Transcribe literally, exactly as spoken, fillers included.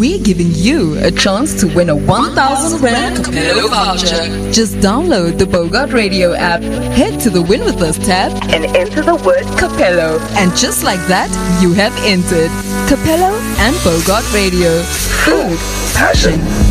we're giving you a chance to win a one thousand Rand Capello voucher. Just download the Bogart Radio app, head to the Win With Us tab, and enter the word Capello. And just like that, you have entered Capello and Bogart Radio. Food, passion,